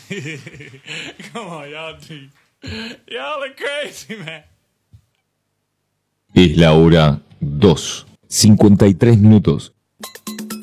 Come on, y'all are crazy, man. Es la hora 2:53.